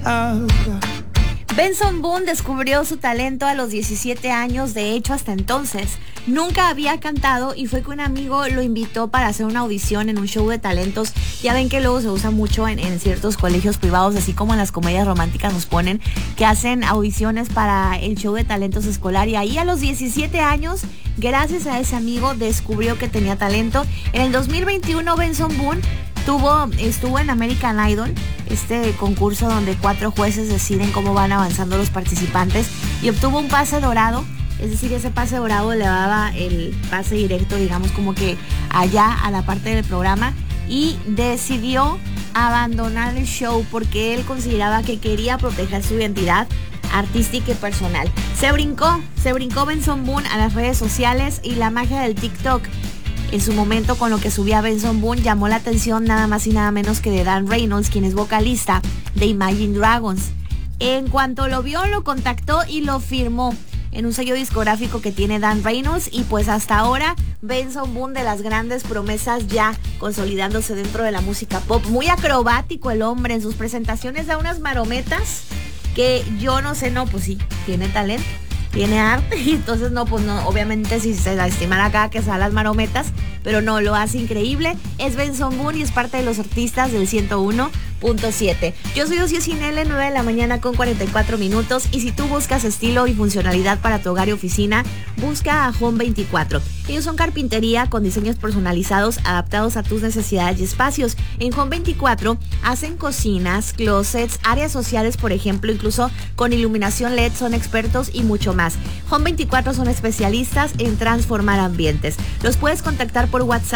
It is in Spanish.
Benson Boone descubrió su talento a los 17 años. De hecho, hasta entonces nunca había cantado y fue que un amigo lo invitó para hacer una audición en un show de talentos. Ya ven que luego se usa mucho en ciertos colegios privados, así como en las comedias románticas nos ponen, que hacen audiciones para el show de talentos escolar. Y ahí a los 17 años, gracias a ese amigo, descubrió que tenía talento. En el 2021, Benson Boone estuvo en American Idol, este concurso donde 4 jueces deciden cómo van avanzando los participantes, y obtuvo un pase dorado. Es decir, ese pase dorado le daba el pase directo, digamos, como que allá a la parte del programa, y decidió abandonar el show porque él consideraba que quería proteger su identidad artística y personal. Se brincó Benson Boone a las redes sociales, y la magia del TikTok en su momento con lo que subía Benson Boone llamó la atención nada más y nada menos que de Dan Reynolds, quien es vocalista de Imagine Dragons. En cuanto lo vio, lo contactó y lo firmó en un sello discográfico que tiene Dan Reynolds, y pues hasta ahora Benson Boone, de las grandes promesas, ya consolidándose dentro de la música pop. Muy acrobático el hombre, en sus presentaciones da unas marometas que yo no sé, pues sí, tiene talento, tiene arte, y entonces no, obviamente si se lastimara acá que sea las marometas, pero no, lo hace increíble. Es Benson Boone y es parte de los artistas del 101.7. Yo soy Ocio Cinele, 9 de la mañana con 44 minutos, y si tú buscas estilo y funcionalidad para tu hogar y oficina, busca a Home 24. Ellos son carpintería con diseños personalizados adaptados a tus necesidades y espacios. En Home 24 hacen cocinas, closets, áreas sociales, por ejemplo, incluso con iluminación LED, son expertos y mucho más. Home 24 son especialistas en transformar ambientes. Los puedes contactar por WhatsApp